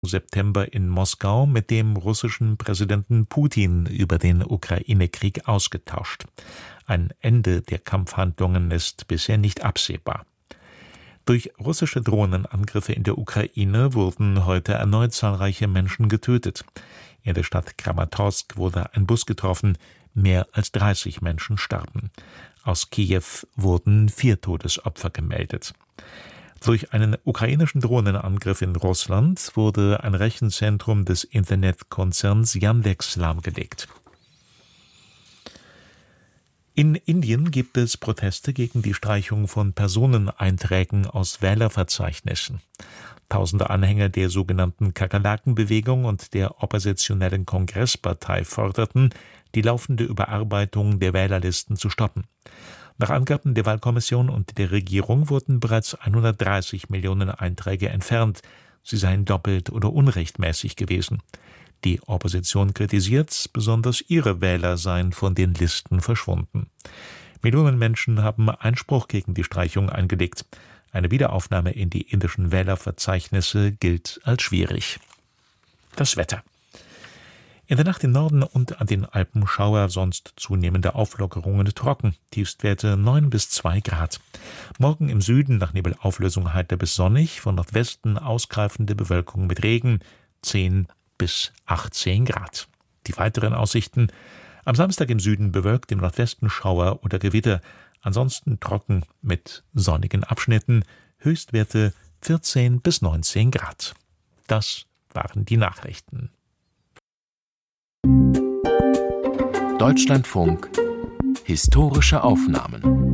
September in Moskau mit dem russischen Präsidenten Putin über den Ukraine-Krieg ausgetauscht. Ein Ende der Kampfhandlungen ist bisher nicht absehbar. Durch russische Drohnenangriffe in der Ukraine wurden heute erneut zahlreiche Menschen getötet. In der Stadt Kramatorsk wurde ein Bus getroffen, mehr als 30 Menschen starben. Aus Kiew wurden 4 Todesopfer gemeldet. Durch einen ukrainischen Drohnenangriff in Russland wurde ein Rechenzentrum des Internetkonzerns Yandex lahmgelegt. In Indien gibt es Proteste gegen die Streichung von Personeneinträgen aus Wählerverzeichnissen. Tausende Anhänger der sogenannten Kakerlaken-Bewegung und der oppositionellen Kongresspartei forderten, die laufende Überarbeitung der Wählerlisten zu stoppen. Nach Angaben der Wahlkommission und der Regierung wurden bereits 130 Millionen Einträge entfernt. Sie seien doppelt oder unrechtmäßig gewesen. Die Opposition kritisiert, besonders ihre Wähler seien von den Listen verschwunden. Millionen Menschen haben Einspruch gegen die Streichung eingelegt. Eine Wiederaufnahme in die indischen Wählerverzeichnisse gilt als schwierig. Das Wetter. In der Nacht im Norden und an den Alpen Schauer, sonst zunehmende Auflockerungen trocken. Tiefstwerte 9 bis 2 Grad. Morgen im Süden nach Nebelauflösung heiter bis sonnig, von Nordwesten ausgreifende Bewölkung mit Regen 10 bis 18 Grad. Die weiteren Aussichten: am Samstag im Süden bewölkt, im Nordwesten Schauer oder Gewitter, ansonsten trocken mit sonnigen Abschnitten, Höchstwerte 14 bis 19 Grad. Das waren die Nachrichten. Deutschlandfunk Historische Aufnahmen.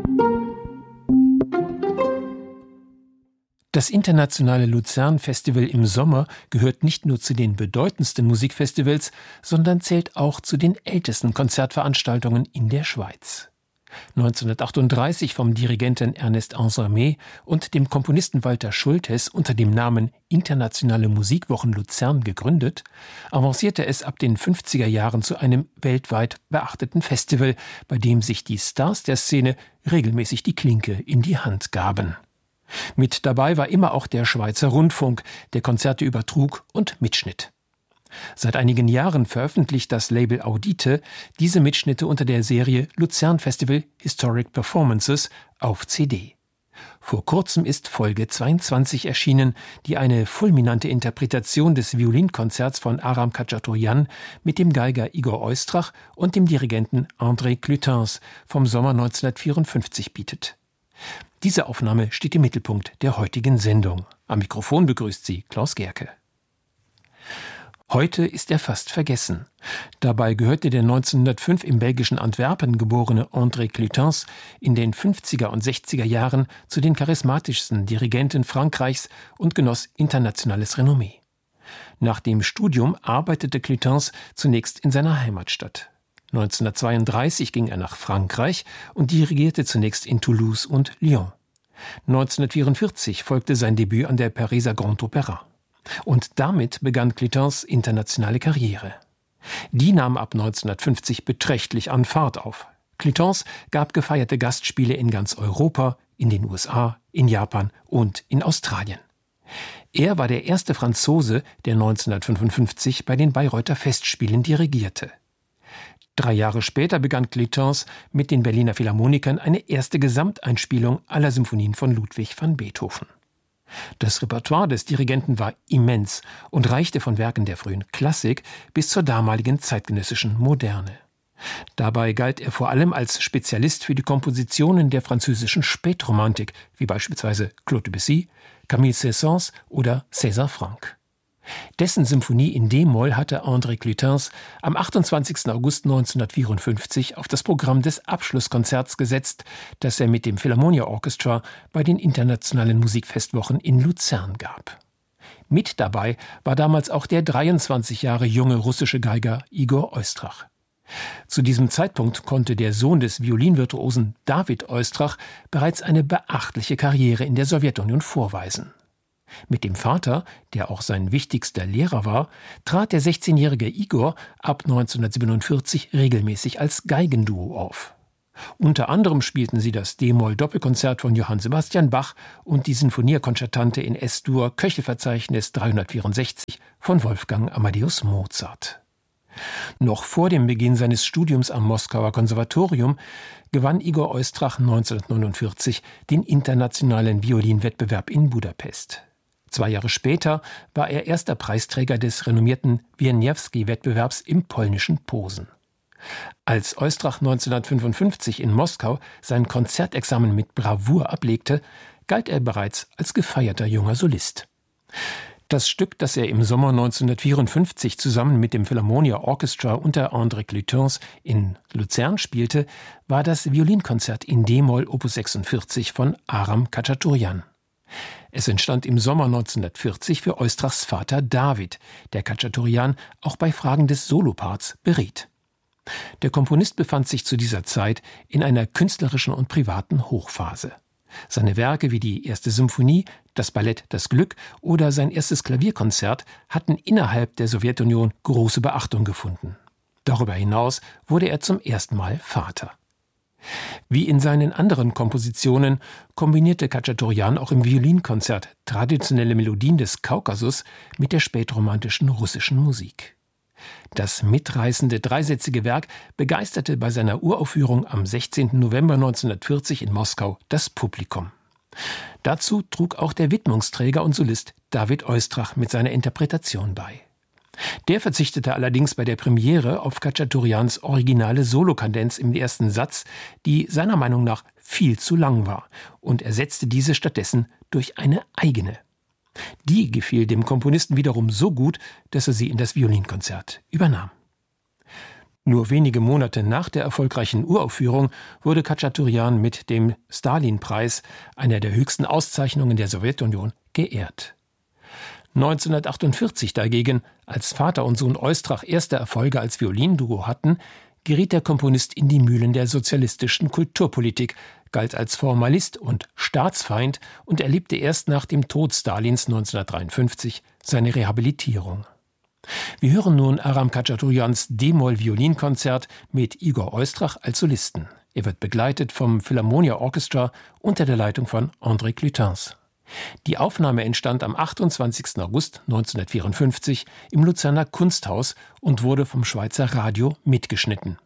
Das internationale Luzern-Festival im Sommer gehört nicht nur zu den bedeutendsten Musikfestivals, sondern zählt auch zu den ältesten Konzertveranstaltungen in der Schweiz. 1938 vom Dirigenten Ernest Ansermet und dem Komponisten Walter Schultes unter dem Namen Internationale Musikwochen Luzern gegründet, avancierte es ab den 50er Jahren zu einem weltweit beachteten Festival, bei dem sich die Stars der Szene regelmäßig die Klinke in die Hand gaben. Mit dabei war immer auch der Schweizer Rundfunk, der Konzerte übertrug und mitschnitt. Seit einigen Jahren veröffentlicht das Label Audite diese Mitschnitte unter der Serie Luzern Festival Historic Performances auf CD. Vor kurzem ist Folge 22 erschienen, die eine fulminante Interpretation des Violinkonzerts von Aram Khachaturian mit dem Geiger Igor Oistrach und dem Dirigenten André Clutens vom Sommer 1954 bietet. Diese Aufnahme steht im Mittelpunkt der heutigen Sendung. Am Mikrofon begrüßt sie Klaus Gerke. Heute ist er fast vergessen. Dabei gehörte der 1905 im belgischen Antwerpen geborene André Clutens in den 50er und 60er Jahren zu den charismatischsten Dirigenten Frankreichs und genoss internationales Renommee. Nach dem Studium arbeitete Clutens zunächst in seiner Heimatstadt. 1932 ging er nach Frankreich und dirigierte zunächst in Toulouse und Lyon. 1944 folgte sein Debüt an der Pariser Grand Opéra. Und damit begann Clutens internationale Karriere. Die nahm ab 1950 beträchtlich an Fahrt auf. Clutens gab gefeierte Gastspiele in ganz Europa, in den USA, in Japan und in Australien. Er war der erste Franzose, der 1955 bei den Bayreuther Festspielen dirigierte. 3 Jahre später begann Clutens mit den Berliner Philharmonikern eine erste Gesamteinspielung aller Symphonien von Ludwig van Beethoven. Das Repertoire des Dirigenten war immens und reichte von Werken der frühen Klassik bis zur damaligen zeitgenössischen Moderne. Dabei galt er vor allem als Spezialist für die Kompositionen der französischen Spätromantik, wie beispielsweise Claude Debussy, Camille Saint-Saëns oder César Franck. Dessen Symphonie in d-Moll hatte André Clutens am 28. August 1954 auf das Programm des Abschlusskonzerts gesetzt, das er mit dem Philharmonia Orchestra bei den internationalen Musikfestwochen in Luzern gab. Mit dabei war damals auch der 23 Jahre junge russische Geiger Igor Oistrach. Zu diesem Zeitpunkt konnte der Sohn des Violinvirtuosen David Oistrach bereits eine beachtliche Karriere in der Sowjetunion vorweisen. Mit dem Vater, der auch sein wichtigster Lehrer war, trat der 16-jährige Igor ab 1947 regelmäßig als Geigenduo auf. Unter anderem spielten sie das d-Moll-Doppelkonzert von Johann Sebastian Bach und die Sinfonia Concertante in S-Dur Köchelverzeichnis 364 von Wolfgang Amadeus Mozart. Noch vor dem Beginn seines Studiums am Moskauer Konservatorium gewann Igor Oistrach 1949 den internationalen Violinwettbewerb in Budapest. 2 Jahre später war er erster Preisträger des renommierten Wieniawski-Wettbewerbs im polnischen Posen. Als Oistrach 1955 in Moskau sein Konzertexamen mit Bravour ablegte, galt er bereits als gefeierter junger Solist. Das Stück, das er im Sommer 1954 zusammen mit dem Philharmonia Orchestra unter André Clutens in Luzern spielte, war das Violinkonzert in d-Moll Opus 46 von Aram Khachaturian. Es entstand im Sommer 1940 für Oistrachs Vater David, der Khachaturian auch bei Fragen des Soloparts beriet. Der Komponist befand sich zu dieser Zeit in einer künstlerischen und privaten Hochphase. Seine Werke wie die erste Symphonie, das Ballett Das Glück oder sein erstes Klavierkonzert hatten innerhalb der Sowjetunion große Beachtung gefunden. Darüber hinaus wurde er zum ersten Mal Vater. Wie in seinen anderen Kompositionen kombinierte Khachaturian auch im Violinkonzert traditionelle Melodien des Kaukasus mit der spätromantischen russischen Musik. Das mitreißende dreisätzige Werk begeisterte bei seiner Uraufführung am 16. November 1940 in Moskau das Publikum. Dazu trug auch der Widmungsträger und Solist David Oistrach mit seiner Interpretation bei. Der verzichtete allerdings bei der Premiere auf Khachaturians originale Solokadenz im ersten Satz, die seiner Meinung nach viel zu lang war, und ersetzte diese stattdessen durch eine eigene. Die gefiel dem Komponisten wiederum so gut, dass er sie in das Violinkonzert übernahm. Nur wenige Monate nach der erfolgreichen Uraufführung wurde Khachaturian mit dem Stalin-Preis, einer der höchsten Auszeichnungen der Sowjetunion, geehrt. 1948 dagegen, als Vater und Sohn Oistrach erste Erfolge als Violinduo hatten, geriet der Komponist in die Mühlen der sozialistischen Kulturpolitik, galt als Formalist und Staatsfeind und erlebte erst nach dem Tod Stalins 1953 seine Rehabilitierung. Wir hören nun Aram Khachaturians d-Moll-Violinkonzert mit Igor Oistrach als Solisten. Er wird begleitet vom Philharmonia Orchestra unter der Leitung von André Clutens. Die Aufnahme entstand am 28. August 1954 im Luzerner Kunsthaus und wurde vom Schweizer Radio mitgeschnitten.